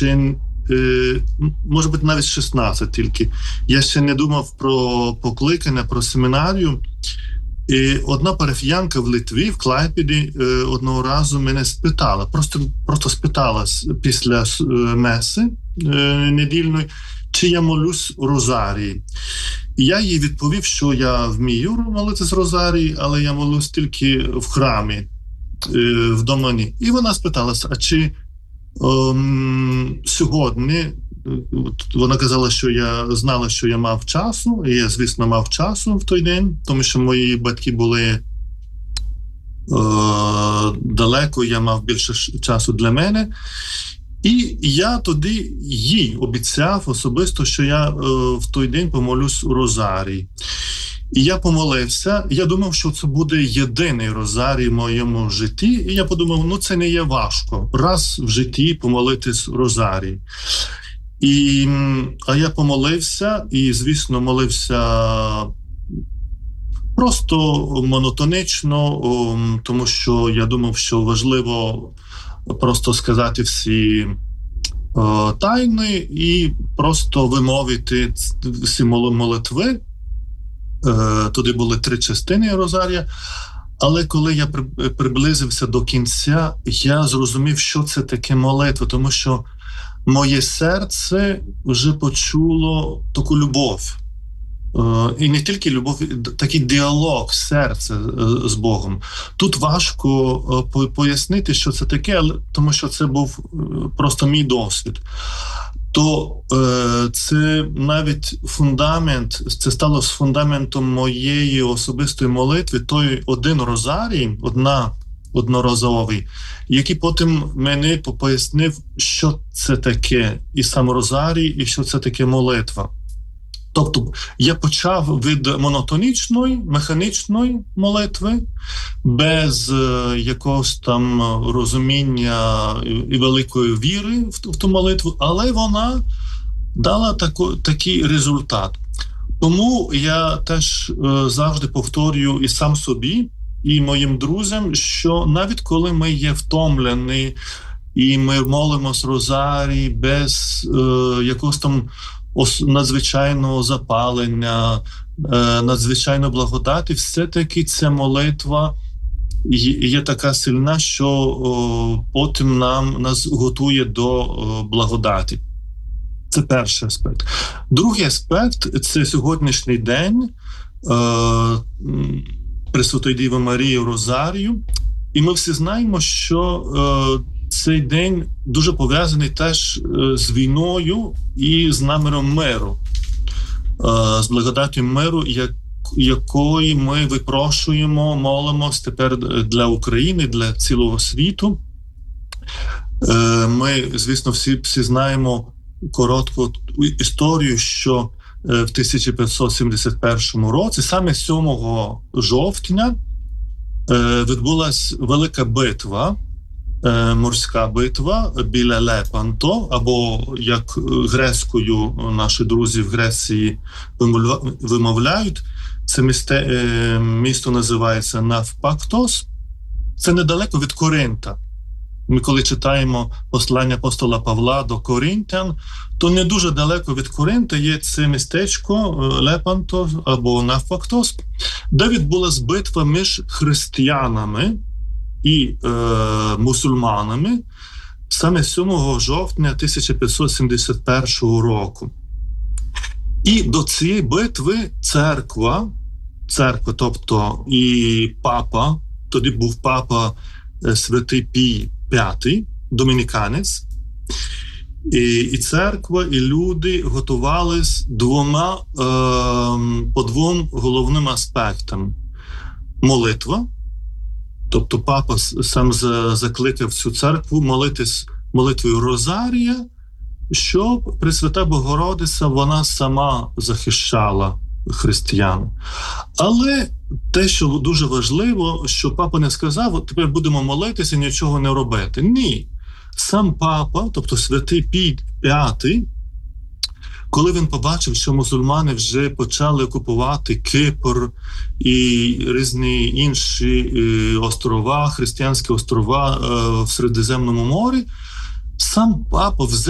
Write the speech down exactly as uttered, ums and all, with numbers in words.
ще, може бути, навіть шістнадцять тільки. Я ще не думав про покликання, про семінарію. І одна парафіянка в Литві, в Клайпеді, одного разу мене спитала, просто, просто спитала після меси недільної, чи я молюсь розарії. І я їй відповів, що я вмію молитись розарії, але я молюсь тільки в храмі, вдома ні. І вона спиталася, а чи ем, сьогодні, вона казала, що я знала, що я мав часу, і я, звісно, мав часу в той день, тому що мої батьки були е, далеко, я мав більше часу для мене. І я тоді їй обіцяв особисто, що я е, в той день помолюсь у розарії. І я помолився, я думав, що це буде єдиний розарій в моєму житті, і я подумав, ну це не є важко, раз в житті помолитись розарій. І, а я помолився, і, звісно, молився просто монотонічно, тому що я думав, що важливо просто сказати всі о, тайни і просто вимовити всі молитви. Е, туди були три частини розарія. Але коли я приблизився до кінця, я зрозумів, що це таке молитва, тому що моє серце вже почуло таку любов. І не тільки любов, такий діалог серця з Богом. Тут важко пояснити, що це таке, тому що це був просто мій досвід. То це навіть фундамент, це стало фундаментом моєї особистої молитви, той один розарій, одна одноразовий, який потім мені пояснив, що це таке і сам розарій, і що це таке молитва. Тобто я почав від монотонічної, механічної молитви, без е, якогось там розуміння і великої віри в, в ту молитву, але вона дала таку, такий результат. Тому я теж е, завжди повторюю і сам собі, і моїм друзям, що навіть коли ми є втомлені, і ми молимось розарій без е, якогось там надзвичайного запалення, надзвичайно благодаті, все-таки ця молитва є така сильна, що потім нам нас готує до благодаті. Це перший аспект. Другий аспект – це сьогоднішній день Пресвятої Діви Марії Розарію. І ми всі знаємо, що цей день дуже пов'язаний теж з війною і з наміром миру, з благодаттю миру, якої ми випрошуємо, молимось тепер для України, для цілого світу. Ми, звісно, всі, всі знаємо коротку історію, що в тисяча п'ятсот сімдесят першому році, саме сьомого жовтня, відбулася велика битва, морська битва біля Лепанто, або, як грецькою наші друзі в Греції вимовляють, це місте, місто називається Навпактос. Це недалеко від Коринта. Ми коли читаємо послання апостола Павла до Коринтян, то не дуже далеко від Коринта є це містечко Лепанто або Навпактос, де відбулася битва між християнами і е, мусульманами саме сьомого жовтня тисяча п'ятсот сімдесят першого року. І до цієї битви церква, церква, тобто і папа, тоді був папа Святий Пій П'ятий, домініканець, і, і церква, і люди готувались двома, е, по двом головним аспектам. Молитва, тобто папа сам закликав цю церкву молитись молитвою Розарія, щоб Пресвята Богородиця, вона сама захищала християн. Але те, що дуже важливо, що папа не сказав, тепер будемо молитися і нічого не робити. Ні. Сам папа, тобто Святий Пій П'ятий, коли він побачив, що мусульмани вже почали окупувати Кипр і різні інші острова, християнські острова в Середземному морі, сам папа взяв